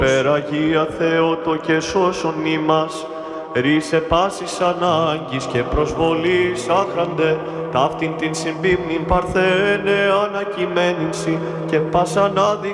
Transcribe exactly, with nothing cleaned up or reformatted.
Περαγία Θεότο και σώσον ημάς, ρίσε πάσης ανάγκης και προσβολής άχραντε, ταύτην την συμπίμνην παρθένε ανακειμένην σοι και πάσαν άδικ